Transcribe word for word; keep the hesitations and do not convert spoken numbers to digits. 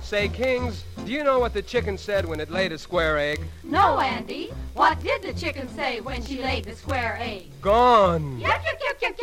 Say, Kings, do you know what the chicken said when it laid a square egg? No, Andy. What did the chicken say when she laid the square egg? Gone. Yuck, yuck, yuck, yuck,